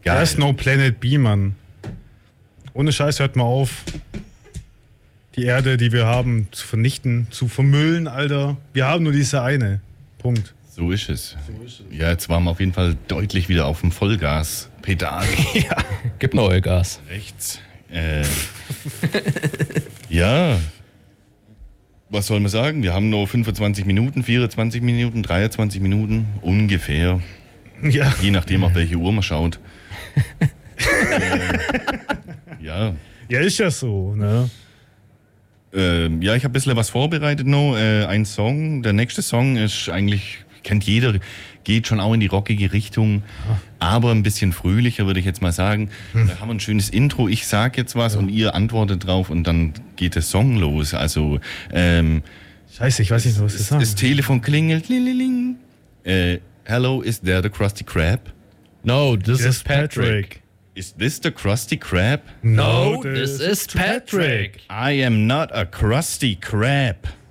Da ist no Planet B, Mann. Ohne Scheiß, hört mal auf, die Erde, die wir haben, zu vernichten, zu vermüllen, Alter. Wir haben nur diese eine. Punkt. So ist es. Ja, jetzt waren wir auf jeden Fall deutlich wieder auf dem Vollgas-Pedal. Ja, gib neue Gas. Rechts. Ja. Was soll man sagen? Wir haben nur 25 Minuten, 24 Minuten, 23 Minuten ungefähr. Ja. Je nachdem, auf welche Uhr man schaut. Ja. Ja, ist ja so, ne? Ja, ich habe ein bisschen was vorbereitet noch. Ein Song. Der nächste Song ist eigentlich, kennt jeder, geht schon auch in die rockige Richtung, aber ein bisschen fröhlicher, würde ich jetzt mal sagen. Da haben wir ein schönes Intro. Ich sag jetzt was und ihr antwortet drauf und dann geht der Song los. Also, Scheiße, ich weiß nicht, was das sagt. das Telefon klingelt. Liling. Hello, is there the Krusty Krab? No, this Yes, is Patrick. Is this the Krusty Krab? No, this is Patrick. I am not a Krusty Krab.